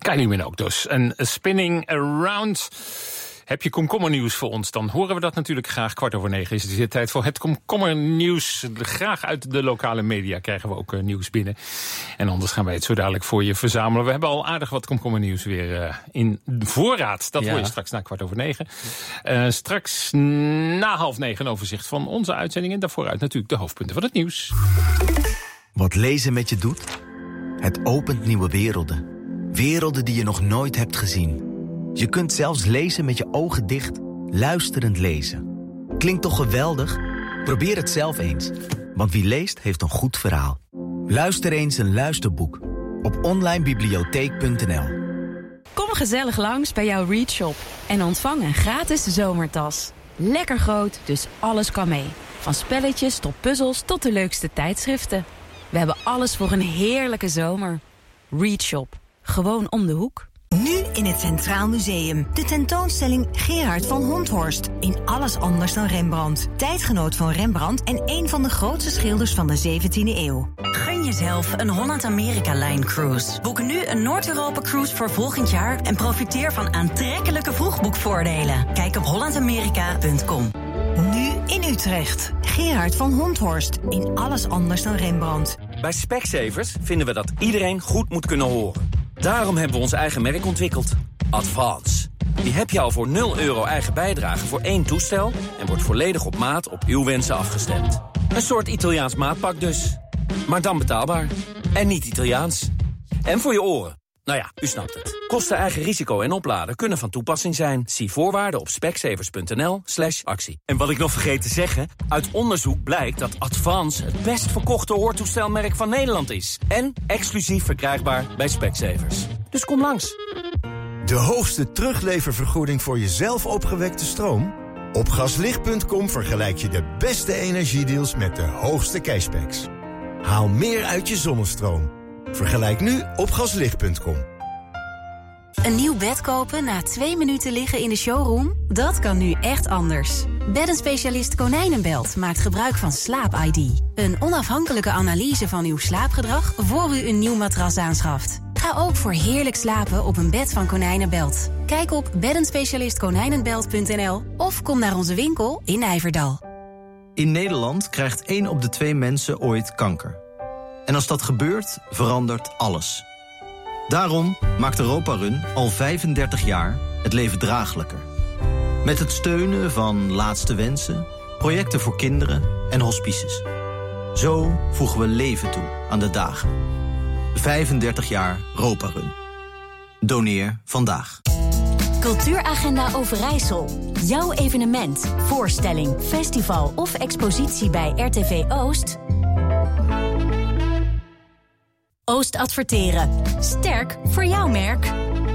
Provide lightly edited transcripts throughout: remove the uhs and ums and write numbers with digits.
Kylie Minogue dus. En Spinning Around. Heb je komkommernieuws voor ons? Dan horen we dat natuurlijk graag. 8:45 is het tijd voor het komkommernieuws. Graag uit de lokale media krijgen we ook nieuws binnen. En anders gaan wij het zo dadelijk voor je verzamelen. We hebben al aardig wat komkommernieuws weer in voorraad. Dat hoor je straks na 8:45. Straks na 8:30 een overzicht van onze uitzendingen. Daarvooruit natuurlijk de hoofdpunten van het nieuws. Wat lezen met je doet? Het opent nieuwe werelden. Werelden die je nog nooit hebt gezien. Je kunt zelfs lezen met je ogen dicht, luisterend lezen. Klinkt toch geweldig? Probeer het zelf eens. Want wie leest, heeft een goed verhaal. Luister eens een luisterboek op onlinebibliotheek.nl. Kom gezellig langs bij jouw Readshop en ontvang een gratis zomertas. Lekker groot, dus alles kan mee. Van spelletjes tot puzzels tot de leukste tijdschriften. We hebben alles voor een heerlijke zomer. Readshop. Gewoon om de hoek. Nu in het Centraal Museum. De tentoonstelling Gerard van Honthorst. In alles anders dan Rembrandt. Tijdgenoot van Rembrandt en een van de grootste schilders van de 17e eeuw. Gun jezelf een Holland-Amerika-Line-cruise. Boek nu een Noord-Europa-cruise voor volgend jaar en profiteer van aantrekkelijke vroegboekvoordelen. Kijk op hollandamerika.com. Nu in Utrecht. Gerard van Honthorst. In alles anders dan Rembrandt. Bij Specsavers vinden we dat iedereen goed moet kunnen horen. Daarom hebben we ons eigen merk ontwikkeld. Advance. Die heb je al voor €0 eigen bijdrage voor 1 toestel en wordt volledig op maat op uw wensen afgestemd. Een soort Italiaans maatpak dus. Maar dan betaalbaar. En niet Italiaans. En voor je oren. Nou ja, u snapt het. Kosten, eigen risico en opladen kunnen van toepassing zijn. Zie voorwaarden op specsavers.nl/actie. En wat ik nog vergeet te zeggen, uit onderzoek blijkt dat Advance het best verkochte hoortoestelmerk van Nederland is. En exclusief verkrijgbaar bij Specsavers. Dus kom langs. De hoogste terugleververgoeding voor je zelf opgewekte stroom? Op gaslicht.com vergelijk je de beste energiedeals met de hoogste cashbacks. Haal meer uit je zonnestroom. Vergelijk nu op gaslicht.com. Een nieuw bed kopen na 2 minuten liggen in de showroom? Dat kan nu echt anders. Beddenspecialist Konijnenbelt maakt gebruik van Slaap-ID. Een onafhankelijke analyse van uw slaapgedrag voor u een nieuw matras aanschaft. Ga ook voor heerlijk slapen op een bed van Konijnenbelt. Kijk op beddenspecialistkonijnenbelt.nl of kom naar onze winkel in Nijverdal. In Nederland krijgt 1 op de 2 mensen ooit kanker. En als dat gebeurt, verandert alles. Daarom maakt Europa-Run al 35 jaar het leven draaglijker. Met het steunen van Laatste Wensen, projecten voor kinderen en hospices. Zo voegen we leven toe aan de dagen. 35 jaar Europa-Run. Doneer vandaag. Cultuuragenda Overijssel. Jouw evenement, voorstelling, festival of expositie bij RTV Oost? Oost Adverteren. Sterk voor jouw merk.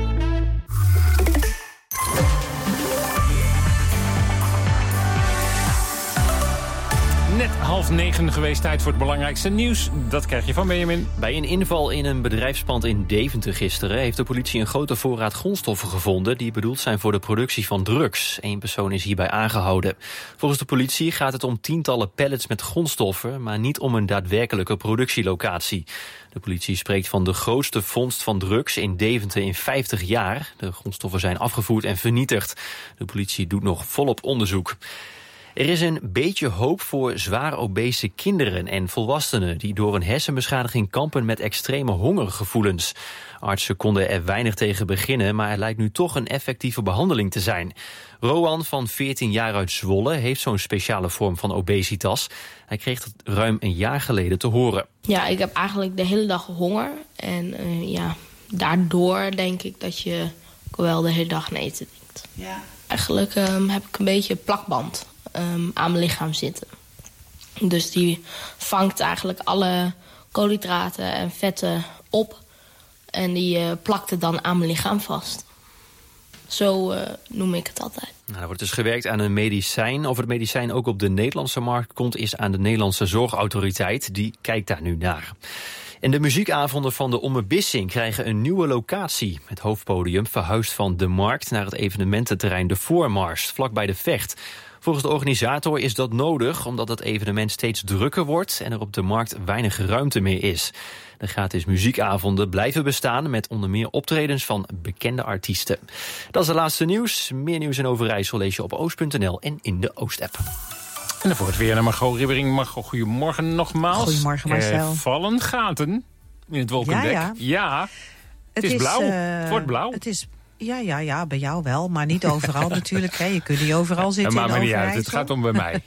Net 8:30 geweest, tijd voor het belangrijkste nieuws. Dat krijg je van Benjamin. Bij een inval in een bedrijfspand in Deventer gisteren heeft de politie een grote voorraad grondstoffen gevonden die bedoeld zijn voor de productie van drugs. 1 persoon is hierbij aangehouden. Volgens de politie gaat het om tientallen pallets met grondstoffen, maar niet om een daadwerkelijke productielocatie. De politie spreekt van de grootste vondst van drugs in Deventer in 50 jaar. De grondstoffen zijn afgevoerd en vernietigd. De politie doet nog volop onderzoek. Er is een beetje hoop voor zwaar obese kinderen en volwassenen die door een hersenbeschadiging kampen met extreme hongergevoelens. Artsen konden er weinig tegen beginnen, maar er lijkt nu toch een effectieve behandeling te zijn. Roan van 14 jaar uit Zwolle heeft zo'n speciale vorm van obesitas. Hij kreeg dat ruim een jaar geleden te horen. Ja, ik heb eigenlijk de hele dag honger. En daardoor denk ik dat je wel de hele dag aan eten denkt. Ja. Eigenlijk heb ik een beetje plakband aan mijn lichaam zitten. Dus die vangt eigenlijk alle koolhydraten en vetten op. En die plakt het dan aan mijn lichaam vast. Zo noem ik het altijd. Nou, er wordt dus gewerkt aan een medicijn. Of het medicijn ook op de Nederlandse markt komt, is aan de Nederlandse Zorgautoriteit. Die kijkt daar nu naar. En de muziekavonden van de Ommebissing krijgen een nieuwe locatie. Het hoofdpodium verhuist van de Markt naar het evenemententerrein De Voormars, vlakbij de Vecht. Volgens de organisator is dat nodig omdat het evenement steeds drukker wordt en er op de Markt weinig ruimte meer is. De gratis muziekavonden blijven bestaan met onder meer optredens van bekende artiesten. Dat is het laatste nieuws. Meer nieuws in Overijssel lees je op oost.nl en in de Oost-app. En dan voor het weer naar Margot Ribbering. Margot, goedemorgen nogmaals. Goedemorgen, Marcel. Vallen gaten in het wolkendek. Ja. Het is blauw. Het wordt blauw. Het is... Ja, bij jou wel, maar niet overal natuurlijk. Hè. Je kunt niet overal zitten in Overijssel. Maar niet uit, het gaat om bij mij.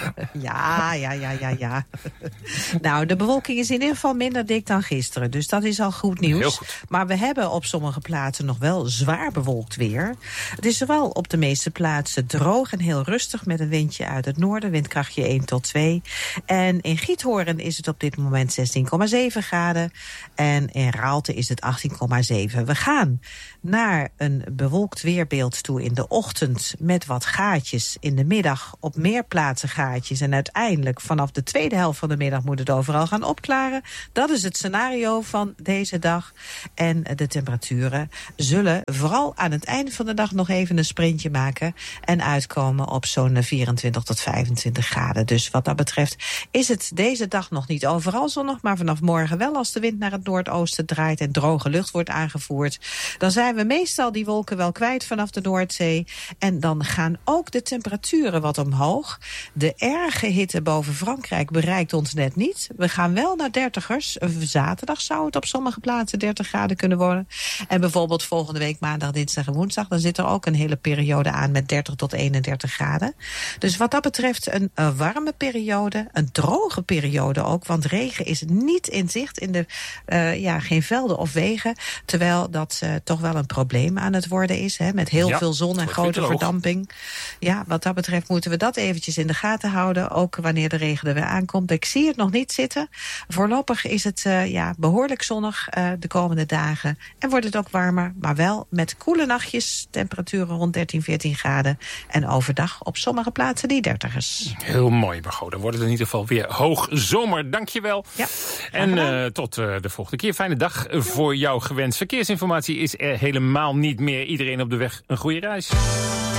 Ja. Nou, de bewolking is in ieder geval minder dik dan gisteren. Dus dat is al goed nieuws. Heel goed. Maar we hebben op sommige plaatsen nog wel zwaar bewolkt weer. Het is wel op de meeste plaatsen droog en heel rustig met een windje uit het noorden. Windkrachtje 1 tot 2. En in Giethoorn is het op dit moment 16,7 graden. En in Raalte is het 18,7. We gaan naar een bewolkt weerbeeld toe in de ochtend met wat gaatjes. In de middag op meer plaatsen gaatjes. En uiteindelijk vanaf de tweede helft van de middag moet het overal gaan opklaren. Dat is het scenario van deze dag. En de temperaturen zullen vooral aan het einde van de dag nog even een sprintje maken. En uitkomen op zo'n 24 tot 25 graden. Dus wat dat betreft is het deze dag nog niet overal zonnig. Maar vanaf morgen wel, als de wind naar het noordoosten draait en droge lucht wordt aangevoerd. Dan zijn we meestal die wolken wel kwijt vanaf de Noordzee. En dan gaan ook de temperaturen wat omhoog. De erge hitte boven Frankrijk bereikt ons net niet. We gaan wel naar 30ers. Zaterdag zou het op sommige plaatsen 30 graden kunnen worden. En bijvoorbeeld volgende week maandag, dinsdag en woensdag, dan zit er ook een hele periode aan met 30 tot 31 graden. Dus wat dat betreft een warme periode, een droge periode ook. Want regen is niet in zicht in de geen velden of wegen. Terwijl dat toch wel een probleem aan het worden is. Hè, met heel veel zon en grote verdamping. Ja, wat dat betreft moeten we dat eventjes in de gaten houden. Ook wanneer de regen er weer aankomt. Ik zie het nog niet zitten. Voorlopig is het behoorlijk zonnig de komende dagen. En wordt het ook warmer. Maar wel met koele nachtjes. Temperaturen rond 13, 14 graden. En overdag op sommige plaatsen die 30ers. Heel mooi, Margot. Dan wordt het in ieder geval weer hoog zomer. Dankjewel. Ja, en tot de volgende keer. Fijne dag voor jou gewenst. Verkeersinformatie is er helemaal niet meer. Iedereen op de weg een goede reis.